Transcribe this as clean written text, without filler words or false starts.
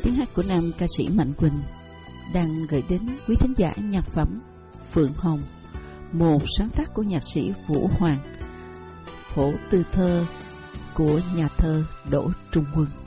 tiếng hát của nam ca sĩ Mạnh Quỳnh đang gửi đến quý thính giả nhạc phẩm Phượng Hồng, một sáng tác của nhạc sĩ Vũ Hoàng, phổ từ thơ của nhà thơ Đỗ Trung Quân.